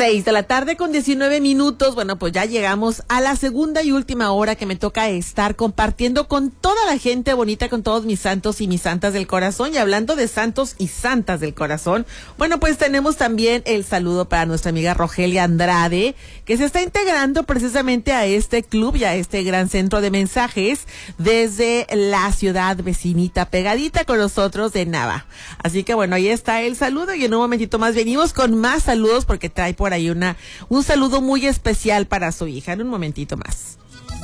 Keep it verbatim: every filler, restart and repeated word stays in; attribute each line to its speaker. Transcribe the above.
Speaker 1: Seis de la tarde con diecinueve minutos. Bueno, pues ya llegamos a la segunda y última hora que me toca estar compartiendo con toda la gente bonita, con todos mis santos y mis santas del corazón. Y hablando de santos y santas del corazón, bueno, pues tenemos también el saludo para nuestra amiga Rogelia Andrade, que se está integrando precisamente a este club y a este gran centro de mensajes desde la ciudad vecinita, pegadita con nosotros de Nava. Así que bueno, ahí está el saludo y en un momentito más venimos con más saludos porque trae por ahí una un saludo muy especial para su hija. En un momentito más.